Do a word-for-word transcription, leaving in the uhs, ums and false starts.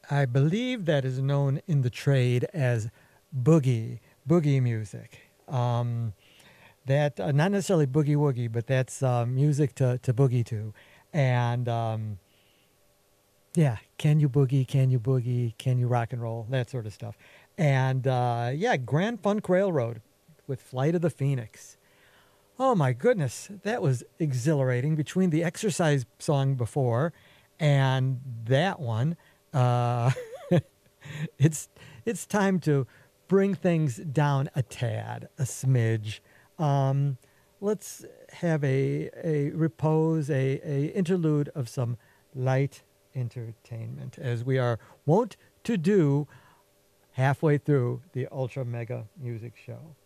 I believe that is known in the trade as boogie, boogie music. Um, that uh, not necessarily boogie woogie, but that's uh, music to, to boogie to. And um, yeah, can you boogie? Can you boogie? Can you rock and roll? That sort of stuff. And uh, yeah, Grand Funk Railroad with Flight of the Phoenix. Oh my goodness, that was exhilarating. Between the exercise song before and that one, uh, it's it's time to bring things down a tad, a smidge. Um, let's have a a repose, a, a interlude of some light entertainment, as we are wont to do halfway through the Ultra Mega Music Show.